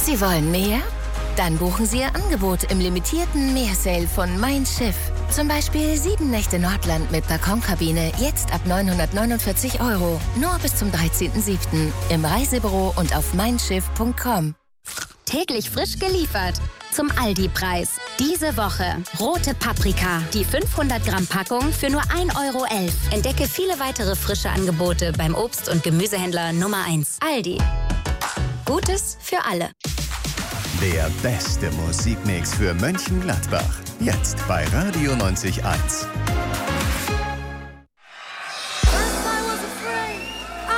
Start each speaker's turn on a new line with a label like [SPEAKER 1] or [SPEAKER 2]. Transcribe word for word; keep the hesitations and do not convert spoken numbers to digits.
[SPEAKER 1] Sie wollen mehr? Dann buchen Sie Ihr Angebot im limitierten Meersale von Mein Schiff. Zum Beispiel sieben Nächte Nordland mit Balkonkabine, jetzt ab neunhundertneunundvierzig Euro. Nur bis zum dreizehnten siebten im Reisebüro und auf mein schiff punkt com.
[SPEAKER 2] Täglich frisch geliefert. Zum Aldi-Preis. Diese Woche rote Paprika. Die fünfhundert Gramm Packung für nur ein Euro elf. Entdecke viele weitere frische Angebote beim Obst- und Gemüsehändler Nummer eins. Aldi. Gutes für alle.
[SPEAKER 3] Der beste Musikmix für Mönchengladbach. Jetzt bei Radio neunzig Komma eins.